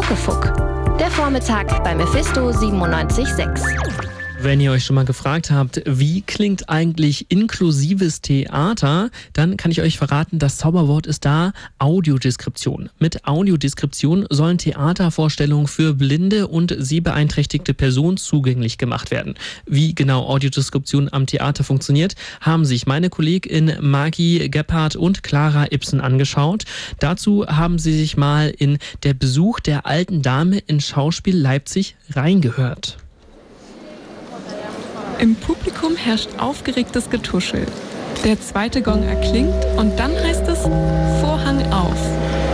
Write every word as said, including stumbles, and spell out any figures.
Muckefuck. Der Vormittag bei Mephisto siebenundneunzig Komma sechs. Wenn ihr euch schon mal gefragt habt, wie klingt eigentlich inklusives Theater, dann kann ich euch verraten, das Zauberwort ist da Audiodeskription. Mit Audiodeskription sollen Theatervorstellungen für blinde und sehbeeinträchtigte Personen zugänglich gemacht werden. Wie genau Audiodeskription am Theater funktioniert, haben sich meine KollegInnen Magi Gebhardt und Clara Ibsen angeschaut. Dazu haben sie sich mal in Der Besuch der alten Dame in Schauspiel Leipzig reingehört. Im Publikum herrscht aufgeregtes Getuschel. Der zweite Gong erklingt und dann heißt es Vorhang auf.